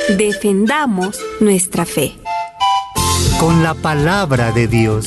Defendamos nuestra fe. Con la palabra de Dios.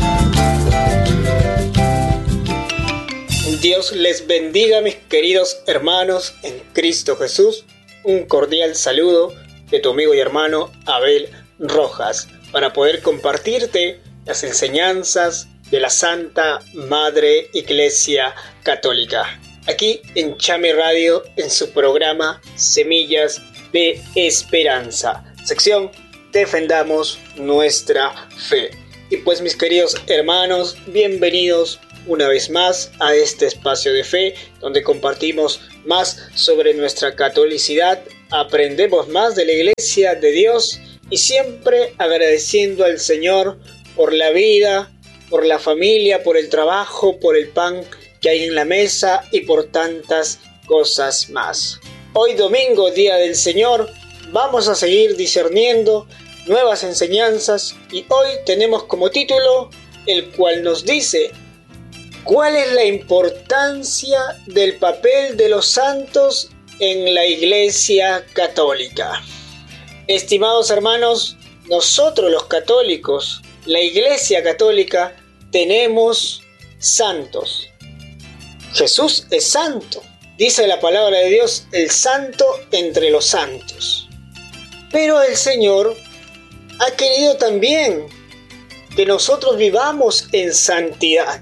Dios les bendiga, mis queridos hermanos en Cristo Jesús. Un cordial saludo de tu amigo y hermano Abel Rojas para poder compartirte las enseñanzas de la Santa Madre Iglesia Católica. Aquí en Chame Radio, en su programa Semillas de Esperanza, sección Defendamos nuestra fe. Y pues, mis queridos hermanos, bienvenidos una vez más a este espacio de fe donde compartimos más sobre nuestra catolicidad, aprendemos más de la Iglesia de Dios y siempre agradeciendo al Señor por la vida, por la familia, por el trabajo, por el pan que hay en la mesa y por tantas cosas más. Hoy domingo, Día del Señor, vamos a seguir discerniendo nuevas enseñanzas y hoy tenemos como título el cual nos dice: ¿cuál es la importancia del papel de los santos en la Iglesia Católica? Estimados hermanos, nosotros los católicos, la Iglesia Católica, tenemos santos. Jesús es santo. Dice la palabra de Dios, el santo entre los santos. Pero el Señor ha querido también que nosotros vivamos en santidad.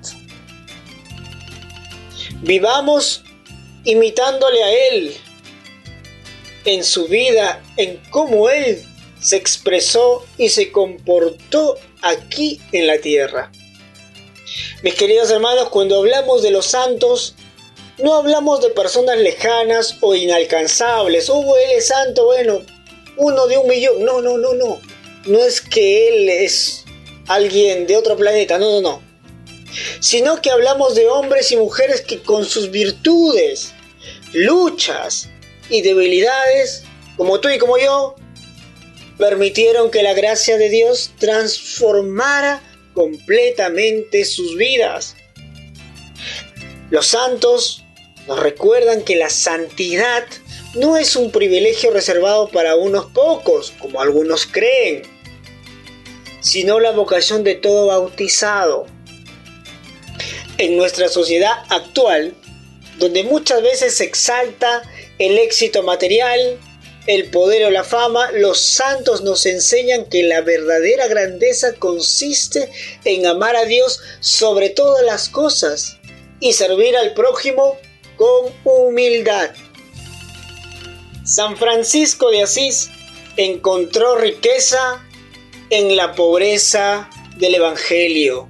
Vivamos imitándole a Él en su vida, en cómo Él se expresó y se comportó aquí en la tierra. Mis queridos hermanos, cuando hablamos de los santos, no hablamos de personas lejanas o inalcanzables. Él es santo, bueno, uno de 1.000.000. No. No es que Él es alguien de otro planeta, no. Sino que hablamos de hombres y mujeres que con sus virtudes, luchas y debilidades, como tú y como yo, permitieron que la gracia de Dios transformara completamente sus vidas. Los santos nos recuerdan que la santidad no es un privilegio reservado para unos pocos, como algunos creen, sino la vocación de todo bautizado. En nuestra sociedad actual, donde muchas veces se exalta el éxito material, el poder o la fama, los santos nos enseñan que la verdadera grandeza consiste en amar a Dios sobre todas las cosas y servir al prójimo con humildad. San Francisco de Asís encontró riqueza en la pobreza del Evangelio.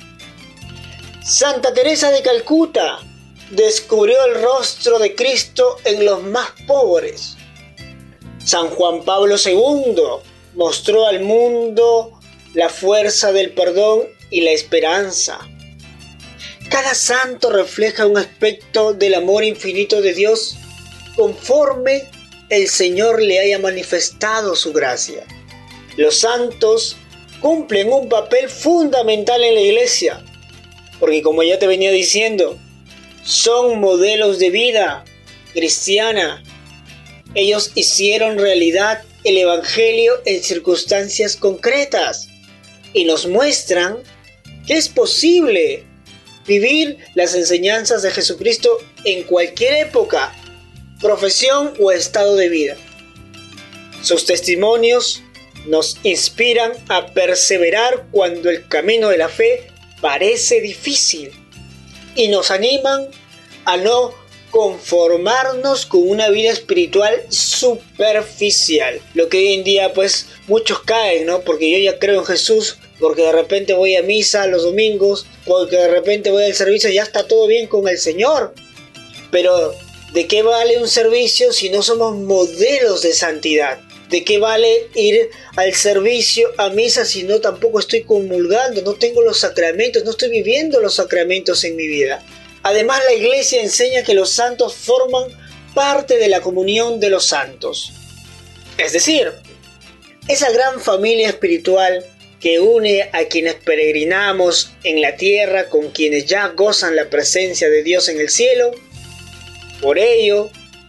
Santa Teresa de Calcuta descubrió el rostro de Cristo en los más pobres. San Juan Pablo II mostró al mundo la fuerza del perdón y la esperanza. Cada santo refleja un aspecto del amor infinito de Dios conforme el Señor le haya manifestado su gracia. Los santos cumplen un papel fundamental en la Iglesia, porque como ya te venía diciendo, son modelos de vida cristiana. Ellos hicieron realidad el Evangelio en circunstancias concretas y nos muestran que es posible vivir las enseñanzas de Jesucristo en cualquier época, profesión o estado de vida. Sus testimonios nos inspiran a perseverar cuando el camino de la fe parece difícil y nos animan a no conformarnos con una vida espiritual superficial. Lo que hoy en día pues muchos caen, ¿no? Porque yo ya creo en Jesús, porque de repente voy a misa los domingos, porque de repente voy al servicio y ya está todo bien con el Señor. Pero ¿de qué vale un servicio si no somos modelos de santidad? ¿De qué vale ir al servicio, a misa, si no tampoco estoy comulgando, no tengo los sacramentos, no estoy viviendo los sacramentos en mi vida? Además, la Iglesia enseña que los santos forman parte de la comunión de los santos. Es decir, esa gran familia espiritual que une a quienes peregrinamos en la tierra con quienes ya gozan la presencia de Dios en el cielo. Por ello,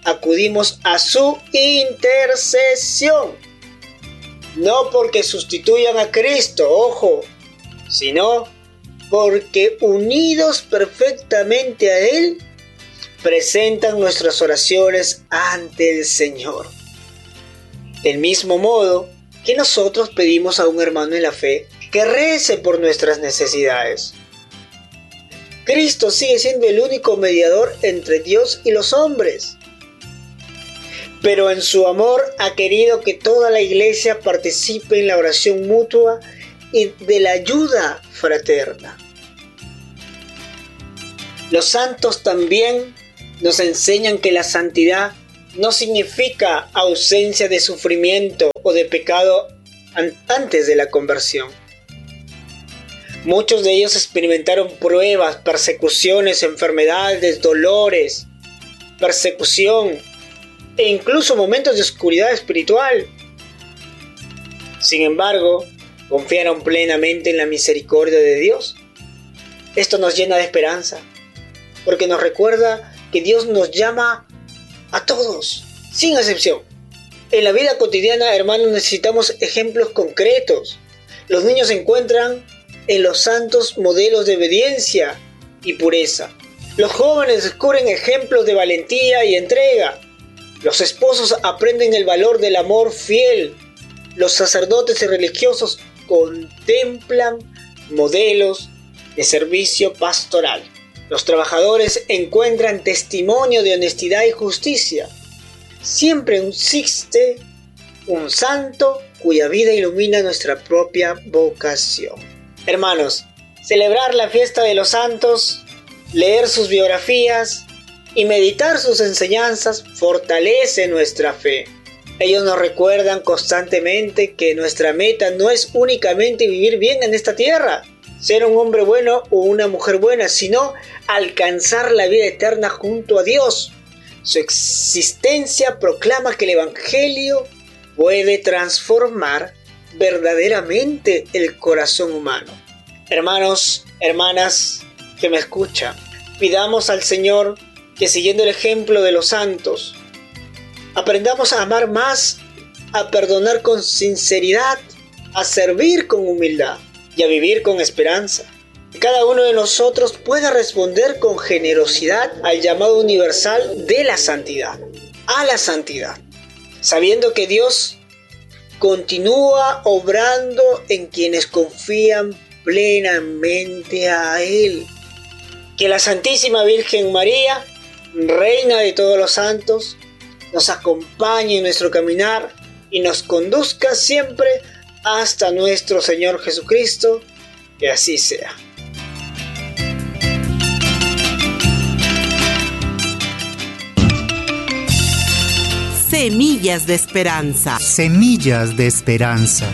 acudimos a su intercesión. No porque sustituyan a Cristo, ojo, sino porque unidos perfectamente a Él, presentan nuestras oraciones ante el Señor. Del mismo modo que nosotros pedimos a un hermano en la fe que rece por nuestras necesidades. Cristo sigue siendo el único mediador entre Dios y los hombres. Pero en su amor ha querido que toda la iglesia participe en la oración mutua y de la ayuda fraterna. Los santos también nos enseñan que la santidad no significa ausencia de sufrimiento o de pecado antes de la conversión. Muchos de ellos experimentaron pruebas, persecuciones, enfermedades, dolores, persecución e incluso momentos de oscuridad espiritual. Sin embargo, confiaron plenamente en la misericordia de Dios. Esto nos llena de esperanza, porque nos recuerda que Dios nos llama a todos, sin excepción. En la vida cotidiana, hermanos, necesitamos ejemplos concretos. Los niños encuentran en los santos modelos de obediencia y pureza. Los jóvenes descubren ejemplos de valentía y entrega. Los esposos aprenden el valor del amor fiel. Los sacerdotes y religiosos contemplan modelos de servicio pastoral. Los trabajadores encuentran testimonio de honestidad y justicia. Siempre existe un santo cuya vida ilumina nuestra propia vocación. Hermanos, celebrar la fiesta de los santos, leer sus biografías y meditar sus enseñanzas fortalece nuestra fe. Ellos nos recuerdan constantemente que nuestra meta no es únicamente vivir bien en esta tierra, ser un hombre bueno o una mujer buena, sino alcanzar la vida eterna junto a Dios. Su existencia proclama que el Evangelio puede transformar verdaderamente el corazón humano. Hermanos, hermanas que me escuchan, pidamos al Señor que, siguiendo el ejemplo de los santos, aprendamos a amar más, a perdonar con sinceridad, a servir con humildad y a vivir con esperanza. Que cada uno de nosotros pueda responder con generosidad al llamado universal de la santidad, a la santidad, sabiendo que Dios continúa obrando en quienes confían plenamente a Él. Que la Santísima Virgen María, Reina de todos los santos, nos acompañe en nuestro caminar y nos conduzca siempre hasta nuestro Señor Jesucristo, que así sea. Semillas de esperanza. Semillas de esperanza.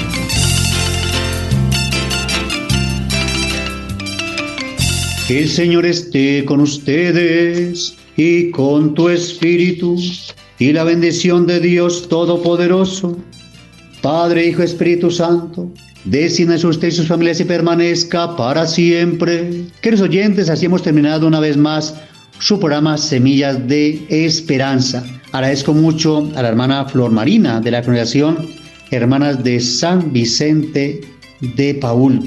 El Señor esté con ustedes y con tu espíritu, y la bendición de Dios Todopoderoso, Padre, Hijo, Espíritu Santo, descienda sobre ustedes y sus familias y permanezca para siempre. Queridos oyentes, así hemos terminado una vez más su programa Semillas de Esperanza. Agradezco mucho a la hermana Flor Marina de la congregación Hermanas de San Vicente de Paúl.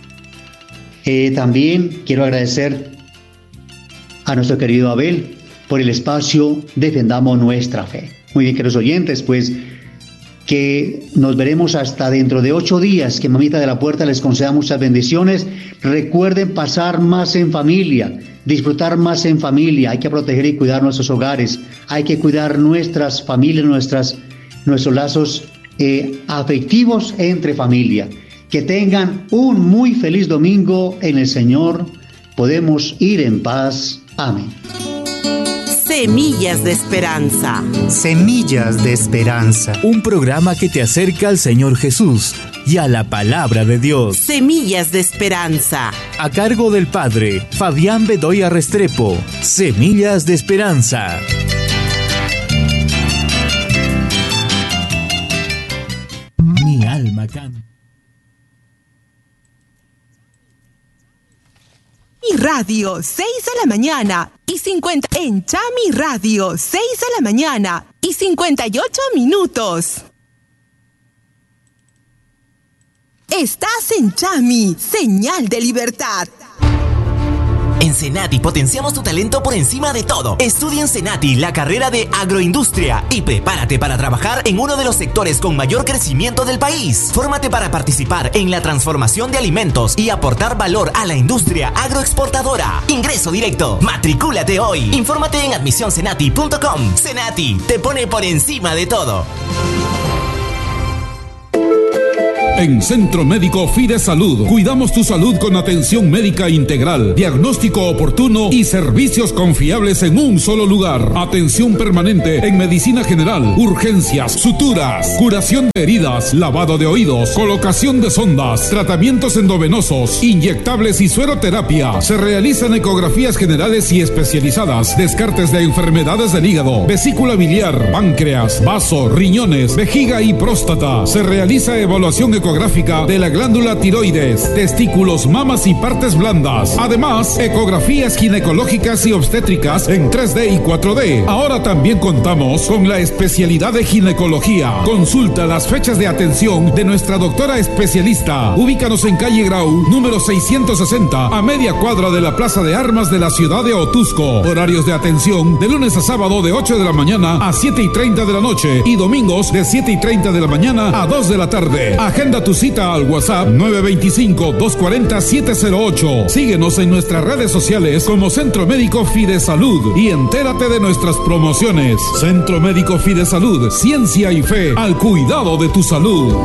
También quiero agradecer a nuestro querido Abel por el espacio Defendamos Nuestra Fe. Muy bien, queridos oyentes, pues que nos veremos hasta dentro de 8 días, que Mamita de la Puerta les conceda muchas bendiciones. Recuerden pasar más en familia, disfrutar más en familia. Hay que proteger y cuidar nuestros hogares, hay que cuidar nuestras familias, nuestros lazos afectivos entre familia. Que tengan un muy feliz domingo en el Señor. Podemos ir en paz. Amén. Semillas de esperanza. Semillas de esperanza. Un programa que te acerca al Señor Jesús y a la palabra de Dios. Semillas de esperanza. A cargo del Padre Fabián Bedoya Restrepo. Semillas de esperanza. Mi alma canta. Y Radio, 6 de la mañana y 50. En Chami Radio, 6 de la mañana y 58 minutos. Estás en Chami, señal de libertad. En Senati potenciamos tu talento por encima de todo. Estudia en Senati la carrera de agroindustria y prepárate para trabajar en uno de los sectores con mayor crecimiento del país. Fórmate para participar en la transformación de alimentos y aportar valor a la industria agroexportadora. Ingreso directo. Matricúlate hoy. Infórmate en admisioncenati.com. Senati te pone por encima de todo. En Centro Médico Fidesalud, cuidamos tu salud con atención médica integral, diagnóstico oportuno y servicios confiables en un solo lugar. Atención permanente en medicina general, urgencias, suturas, curación de heridas, lavado de oídos, colocación de sondas, tratamientos endovenosos, inyectables y sueroterapia. Se realizan ecografías generales y especializadas, descartes de enfermedades del hígado, vesícula biliar, páncreas, vaso, riñones, vejiga y próstata. Se realiza evaluación ecográfica de la glándula tiroides, testículos, mamas y partes blandas. Además, ecografías ginecológicas y obstétricas en 3D y 4D. Ahora también contamos con la especialidad de ginecología. Consulta las fechas de atención de nuestra doctora especialista. Ubícanos en calle Grau, número 660, a media cuadra de la Plaza de Armas de la ciudad de Otuzco. Horarios de atención de lunes a sábado de 8 de la mañana a 7:30 de la noche y domingos de 7:30 de la mañana a 2 de la tarde. Agenda tu cita al WhatsApp 925-240-708. Síguenos en nuestras redes sociales como Centro Médico Fidesalud y entérate de nuestras promociones. Centro Médico Fidesalud, ciencia y fe al cuidado de tu salud.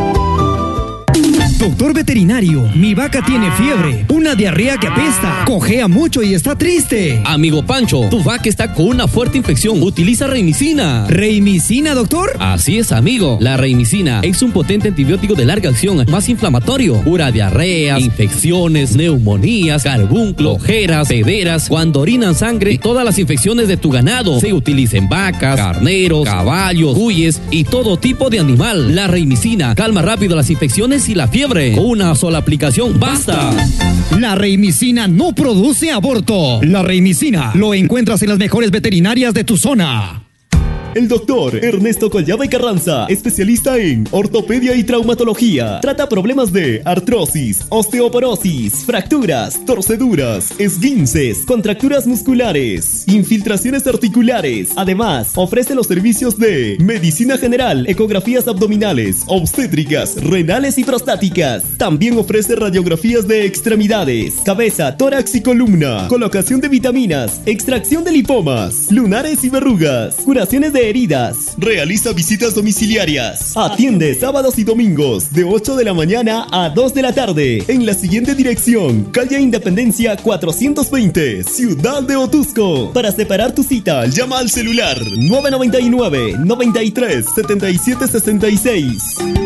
Doctor veterinario, mi vaca tiene fiebre, una diarrea que apesta, cojea mucho y está triste. Amigo Pancho, tu vaca está con una fuerte infección. Utiliza Reimicina. ¿Reimicina, doctor? Así es, amigo. La Reimicina es un potente antibiótico de larga acción, más inflamatorio. Cura diarreas, infecciones, neumonías, carbunclo, ojeras, pederas, cuando orinan sangre y todas las infecciones de tu ganado. Se utiliza en vacas, carneros, caballos, cuyes y todo tipo de animal. La Reimicina calma rápido las infecciones y la fiebre. Con una sola aplicación basta. La Reimicina no produce aborto. La Reimicina lo encuentras en las mejores veterinarias de tu zona. El doctor Ernesto Collada y Carranza, especialista en ortopedia y traumatología. Trata problemas de artrosis, osteoporosis, fracturas, torceduras, esguinces, contracturas musculares, infiltraciones articulares. Además, ofrece los servicios de medicina general, ecografías abdominales, obstétricas, renales y prostáticas. También ofrece radiografías de extremidades, cabeza, tórax y columna, colocación de vitaminas, extracción de lipomas, lunares y verrugas, curaciones de heridas. Realiza visitas domiciliarias. Atiende sábados y domingos de 8 de la mañana a 2 de la tarde en la siguiente dirección: calle Independencia 420, Ciudad de Otuzco. Para separar tu cita, llama al celular 999 93 77 66.